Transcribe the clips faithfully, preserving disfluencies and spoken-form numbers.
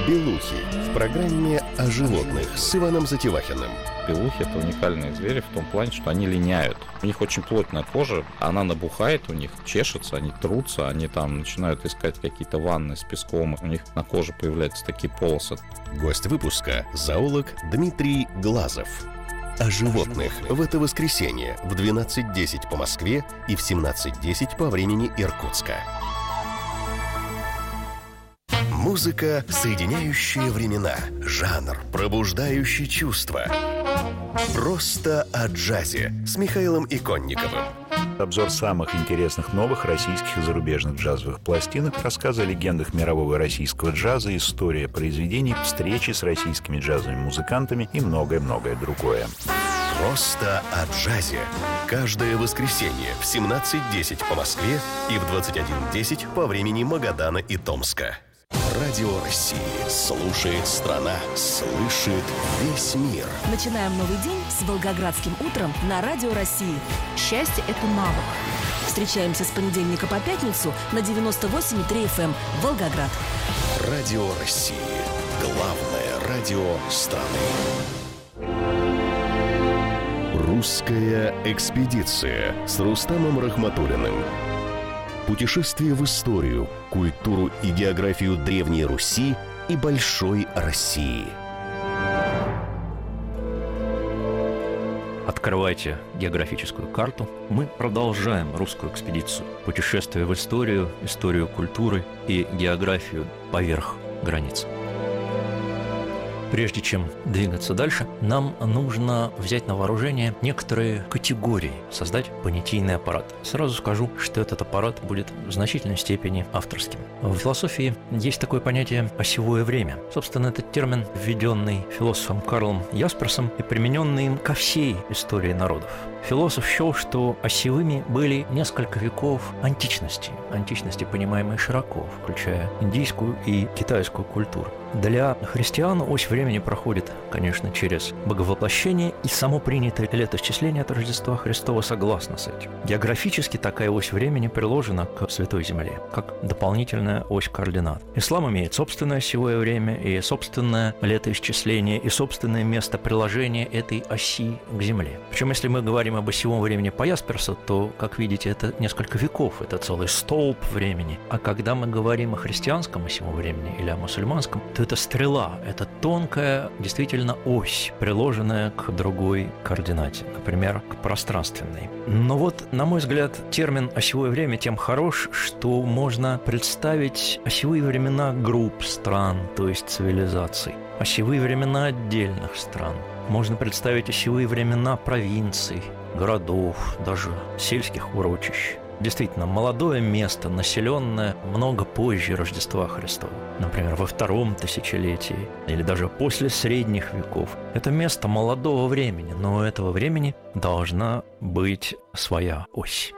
Белухи в программе о животных с Иваном Затевахиным. Белухи – это уникальные звери в том плане, что они линяют. У них очень плотная кожа, она набухает, у них чешется, они трутся, они там начинают искать какие-то ванны с песком, у них на коже появляются такие полосы. Гость выпуска – зоолог Дмитрий Глазов. О животных в это воскресенье в двенадцать десять по Москве и в семнадцать десять по времени Иркутска. Музыка, соединяющая времена, жанр, пробуждающий чувства. Просто о джазе с Михаилом Иконниковым. Обзор самых интересных новых российских и зарубежных джазовых пластинок, рассказы о легендах мирового и российского джаза, история произведений, встречи с российскими джазовыми музыкантами и многое-многое другое. Просто о джазе. Каждое воскресенье в семнадцать десять по Москве и в двадцать один десять по времени Магадана и Томска. Радио России. Слушает страна. Слышит весь мир. Начинаем новый день с Волгоградским утром на Радио России. Счастье – это навык. Встречаемся с понедельника по пятницу на девяносто восемь и три эф эм Волгоград. Радио России. Главное радио страны. Русская экспедиция с Рустамом Рахматуллиным. Путешествие в историю, культуру и географию Древней Руси и Большой России. Открывайте географическую карту. Мы продолжаем русскую экспедицию. Путешествие в историю, историю культуры и географию поверх границ. Прежде чем двигаться дальше, нам нужно взять на вооружение некоторые категории, создать понятийный аппарат. Сразу скажу, что этот аппарат будет в значительной степени авторским. В философии есть такое понятие «осевое время». Собственно, этот термин, введенный философом Карлом Ясперсом и примененный им ко всей истории народов. Философ счел, что осевыми были несколько веков античности, античности, понимаемой широко, включая индийскую и китайскую культуру. Для христиан ось времени проходит, конечно, через боговоплощение, и само принятое летоисчисление от Рождества Христова согласно с этим. Географически такая ось времени приложена к Святой Земле, как дополнительная ось координат. Ислам имеет собственное осевое время и собственное летоисчисление, и собственное место приложения этой оси к Земле. Причем, если мы говорим об осевом времени по Ясперсу, то, как видите, это несколько веков, это целый столб времени. А когда мы говорим о христианском осевом времени или о мусульманском, то это стрела, это тонкая, действительно, ось, приложенная к другой координате, например, к пространственной. Но вот, на мой взгляд, термин «осевое время» тем хорош, что можно представить осевые времена групп стран, то есть цивилизаций, осевые времена отдельных стран. Можно представить осевые времена провинций, городов, даже сельских урочищ. Действительно, молодое место, населенное много позже Рождества Христова, например, во втором тысячелетии или даже после средних веков. Это место молодого времени, но у этого времени должна быть своя ось.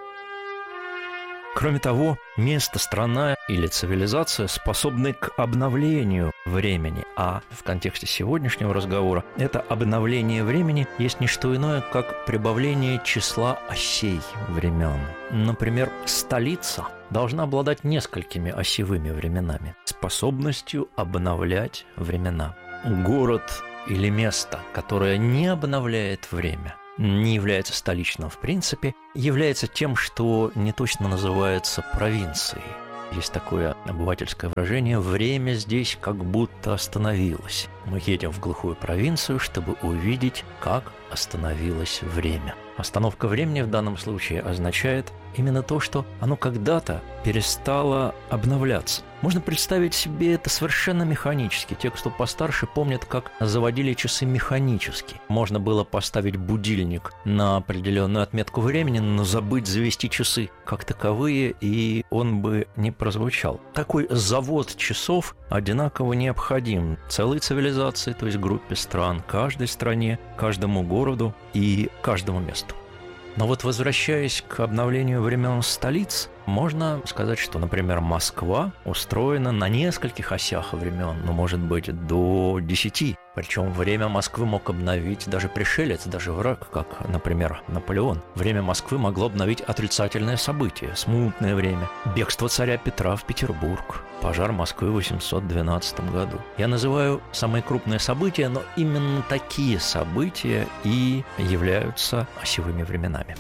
Кроме того, место, страна или цивилизация способны к обновлению времени, а в контексте сегодняшнего разговора это обновление времени есть не что иное, как прибавление числа осей времен. Например, столица должна обладать несколькими осевыми временами, способностью обновлять времена. Город или место, которое не обновляет время, не является столичным в принципе, является тем, что неточно называется провинцией. Есть такое обывательское выражение «время здесь как будто остановилось». Мы едем в глухую провинцию, чтобы увидеть, как остановилось время. Остановка времени в данном случае означает именно то, что оно когда-то перестало обновляться. Можно представить себе это совершенно механически. Те, кто постарше, помнят, как заводили часы механически. Можно было поставить будильник на определенную отметку времени, но забыть завести часы как таковые, и он бы не прозвучал. Такой завод часов одинаково необходим целой цивилизации, то есть группе стран, каждой стране, каждому городу и каждому месту. Но вот возвращаясь к обновлению времен столиц, Можно сказать, что, например, Москва устроена на нескольких осях времен, ну, может быть, до десяти. Причем время Москвы мог обновить даже пришелец, даже враг, как, например, Наполеон. Время Москвы могло обновить отрицательное событие, смутное время, бегство царя Петра в Петербург, пожар Москвы в восемьсот двенадцатом году. Я называю самые крупные события, но именно такие события и являются осевыми временами.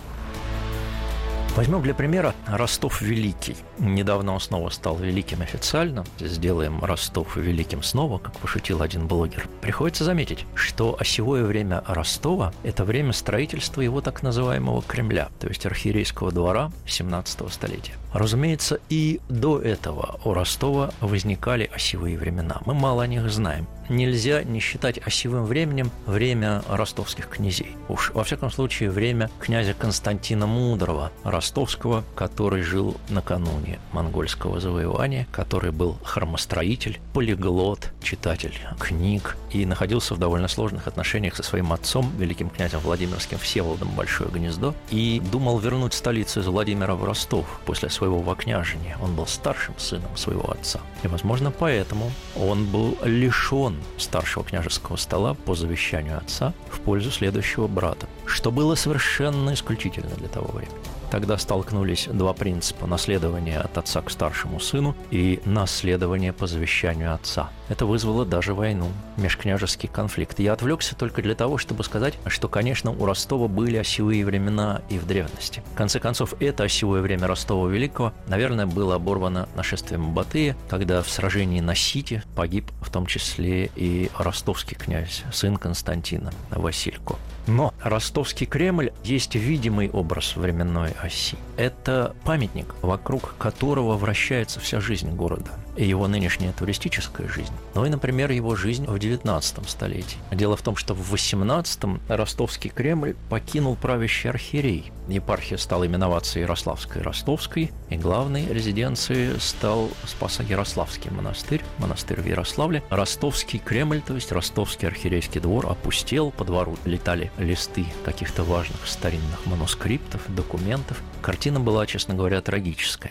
Возьмем для примера Ростов Великий. Недавно он снова стал великим официально. Сделаем Ростов великим снова, как пошутил один блогер. Приходится заметить, что осевое время Ростова – это время строительства его так называемого Кремля, то есть архиерейского двора семнадцатого столетия. Разумеется, и до этого у Ростова возникали осевые времена. Мы мало о них знаем. Нельзя не считать осевым временем время ростовских князей. Уж, во всяком случае, время князя Константина Мудрого, ростовского, который жил накануне монгольского завоевания, который был храмостроитель, полиглот, читатель книг и находился в довольно сложных отношениях со своим отцом, великим князем Владимирским Всеволодом Большое Гнездо, и думал вернуть столицу из Владимира в Ростов после своего вокняжения. Он был старшим сыном своего отца. И, возможно, поэтому он был лишен старшего княжеского стола по завещанию отца в пользу следующего брата, что было совершенно исключительно для того времени. Тогда столкнулись два принципа – наследование от отца к старшему сыну и наследование по завещанию отца. Это вызвало даже войну, межкняжеский конфликт. Я отвлекся только для того, чтобы сказать, что, конечно, у Ростова были осевые времена и в древности. В конце концов, это осевое время Ростова Великого, наверное, было оборвано нашествием Батыя, когда в сражении на Сите погиб в том числе и ростовский князь, сын Константина, Василько. Но ростовский Кремль есть видимый образ временной оси. Это памятник, вокруг которого вращается вся жизнь города. И его нынешняя туристическая жизнь, но и, например, его жизнь в девятнадцатом столетии. Дело в том, что в восемнадцатом ростовский Кремль покинул правящий архиерей. Епархия стала именоваться Ярославской Ростовской, и главной резиденцией стал Спасо-Ярославский монастырь, монастырь в Ярославле. Ростовский Кремль, то есть Ростовский архиерейский двор, опустел, по двору летали листы каких-то важных старинных манускриптов, документов. Картина была, честно говоря, трагическая.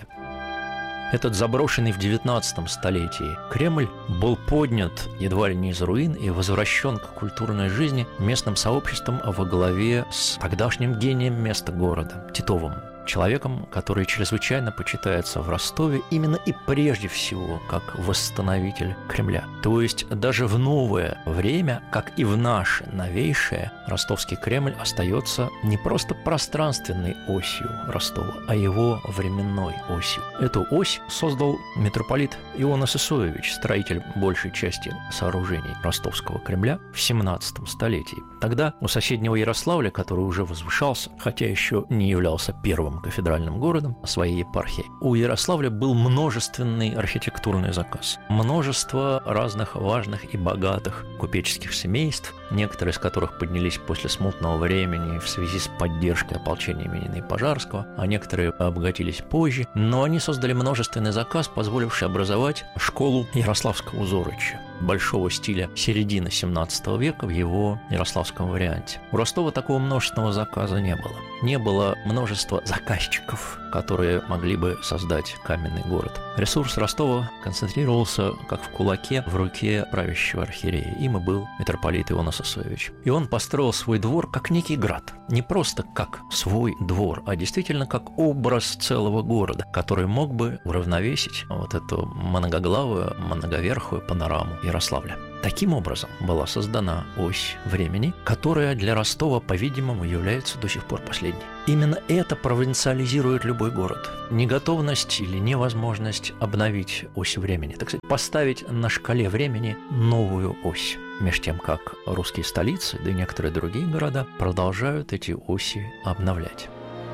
Этот заброшенный в девятнадцатом столетии Кремль был поднят едва ли не из руин и возвращен к культурной жизни местным сообществом во главе с тогдашним гением места города Титовым. Человеком, который чрезвычайно почитается в Ростове именно и прежде всего как восстановитель Кремля. То есть даже в новое время, как и в наше новейшее, ростовский Кремль остается не просто пространственной осью Ростова, а его временной осью. Эту ось создал митрополит Иоанн Исоевич, строитель большей части сооружений ростовского Кремля в семнадцатом столетии. Тогда у соседнего Ярославля, который уже возвышался, хотя еще не являлся первым кафедральным городом своей епархии, у Ярославля был множественный архитектурный заказ. Множество разных важных и богатых купеческих семейств, некоторые из которых поднялись после смутного времени в связи с поддержкой ополчения Минина и Пожарского, а некоторые обогатились позже, но они создали множественный заказ, позволивший образовать школу Ярославского Зорыча, большого стиля середины семнадцатого века в его ярославском варианте. У Ростова такого множественного заказа не было. Не было множества заказчиков, которые могли бы создать каменный город. Ресурс Ростова концентрировался как в кулаке в руке правящего архиерея. Им и был митрополит Иоанн Исоевич. И он построил свой двор как некий град. Не просто как свой двор, а действительно как образ целого города, который мог бы уравновесить вот эту многоглавую, многоверхую панораму Ярославля. Таким образом была создана ось времени, которая для Ростова, по-видимому, является до сих пор последней. Именно это провинциализирует любой город. Неготовность или невозможность обновить ось времени, так сказать, поставить на шкале времени новую ось. Меж тем, как русские столицы, да и некоторые другие города продолжают эти оси обновлять.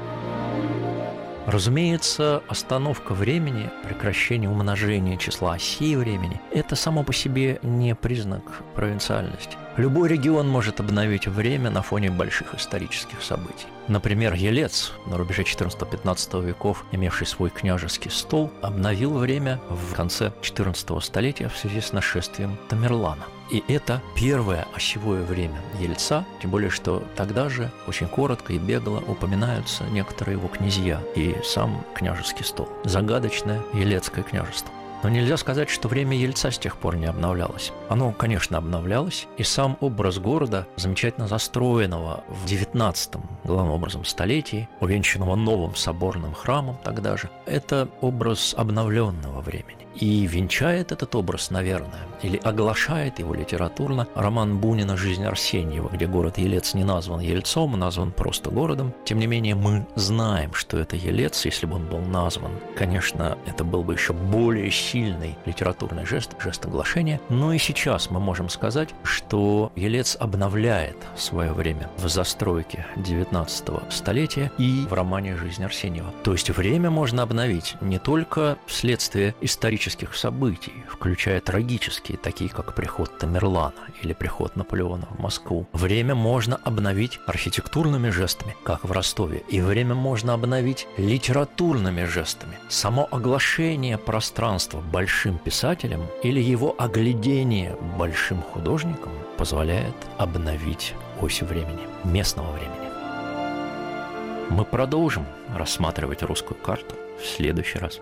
Разумеется, остановка времени, прекращение умножения числа осей времени – это само по себе не признак провинциальности. Любой регион может обновить время на фоне больших исторических событий. Например, Елец, на рубеже четырнадцатого-пятнадцатого веков, имевший свой княжеский стол, обновил время в конце четырнадцатого столетия в связи с нашествием Тамерлана. И это первое осевое время Ельца, тем более, что тогда же очень коротко и бегло упоминаются некоторые его князья и сам княжеский стол. Загадочное Елецкое княжество. Но нельзя сказать, что время Ельца с тех пор не обновлялось. Оно, конечно, обновлялось, и сам образ города, замечательно застроенного в девятнадцатом, главным образом, столетии, увенчанного новым соборным храмом тогда же, это образ обновленного времени. И венчает этот образ, наверное, или оглашает его литературно роман Бунина «Жизнь Арсеньева», где город Елец не назван Ельцом, а назван просто городом. Тем не менее, мы знаем, что это Елец, если бы он был назван. Конечно, это был бы еще более сильный литературный жест, жест оглашения. Но и сейчас мы можем сказать, что Елец обновляет свое время в застройке девятнадцатого столетия и в романе «Жизнь Арсеньева». То есть время можно обновить не только вследствие исторических событий, включая трагические, такие как приход Тамерлана или приход Наполеона в Москву. Время можно обновить архитектурными жестами, как в Ростове, и время можно обновить литературными жестами. Само оглашение пространства большим писателем или его оглядение большим художником позволяет обновить ось времени, местного времени. Мы продолжим рассматривать русскую карту в следующий раз.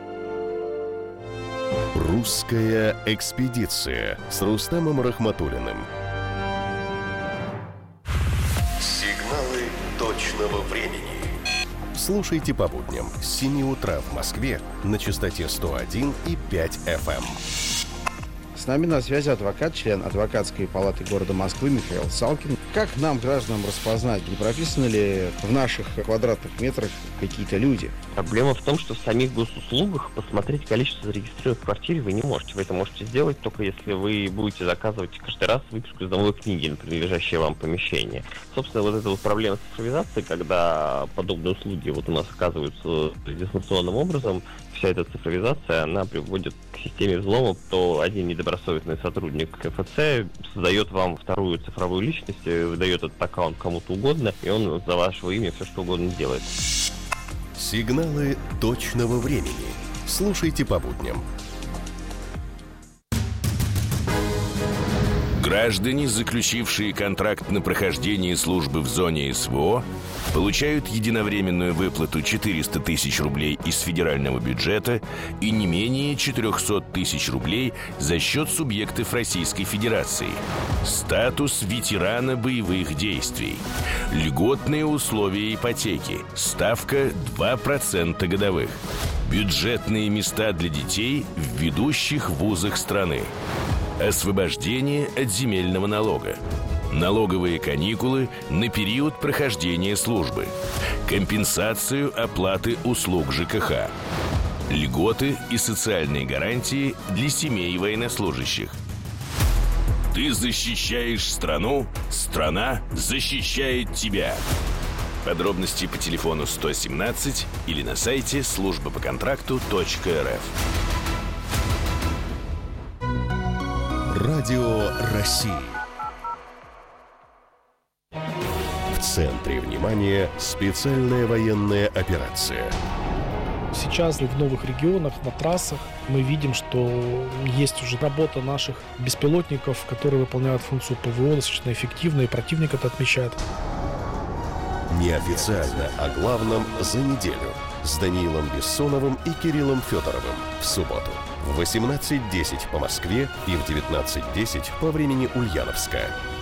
Русская экспедиция с Рустамом Рахматуллиным. Сигналы точного времени. Слушайте по будням с семи утра в Москве на частоте сто один и пять эф эм. С нами на связи адвокат, член адвокатской палаты города Москвы Михаил Салкин. Как нам, гражданам, распознать, не прописаны ли в наших квадратных метрах какие-то люди? Проблема в том, что в самих госуслугах посмотреть количество зарегистрированных в квартире вы не можете. Вы это можете сделать только если вы будете заказывать каждый раз выписку из домовой книги на принадлежащее вам помещение. Собственно, вот эта вот проблема с цифровизацией, когда подобные услуги вот у нас оказываются дистанционным образом, вся эта цифровизация, она приводит к системе взлома, то один недобросовестный сотрудник ка эф цэ создает вам вторую цифровую личность, выдает этот аккаунт кому-то угодно, и он за вашего имя все что угодно делает. Сигналы точного времени. Слушайте по будням. Граждане, заключившие контракт на прохождение службы в зоне эс вэ о, получают единовременную выплату четыреста тысяч рублей из федерального бюджета и не менее четыреста тысяч рублей за счет субъектов Российской Федерации. Статус ветерана боевых действий. Льготные условия ипотеки. Ставка два процента годовых. Бюджетные места для детей в ведущих вузах страны. Освобождение от земельного налога. Налоговые каникулы на период прохождения службы. Компенсацию оплаты услуг жэ ка ха. Льготы и социальные гарантии для семей военнослужащих. Ты защищаешь страну, страна защищает тебя. Подробности по телефону сто семнадцать или на сайте служба по контракту точка эр эф. Радио России. В центре внимания специальная военная операция. Сейчас в новых регионах, на трассах мы видим, что есть уже работа наших беспилотников, которые выполняют функцию пэ вэ о достаточно эффективно, и противник это отмечает. Неофициально о главном за неделю с Даниилом Бессоновым и Кириллом Федоровым в субботу в восемнадцать десять по Москве и в девятнадцать десять по времени Ульяновска.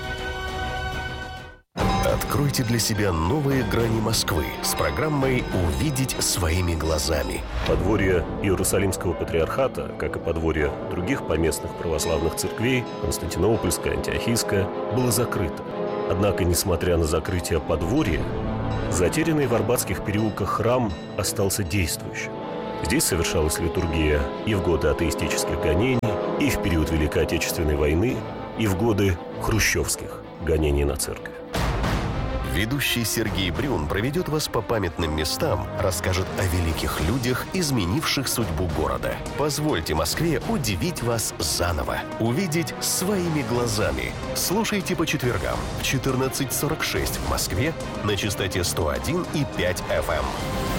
Откройте для себя новые грани Москвы с программой «Увидеть своими глазами». Подворье Иерусалимского патриархата, как и подворье других поместных православных церквей, Константинопольская, Антиохийская, было закрыто. Однако, несмотря на закрытие подворья, затерянный в арбатских переулках храм остался действующим. Здесь совершалась литургия и в годы атеистических гонений, и в период Великой Отечественной войны, и в годы хрущевских гонений на церковь. Ведущий Сергей Брюн проведет вас по памятным местам, расскажет о великих людях, изменивших судьбу города. Позвольте Москве удивить вас заново. Увидеть своими глазами. Слушайте по четвергам в четырнадцать сорок шесть в Москве на частоте сто один и пять эф эм.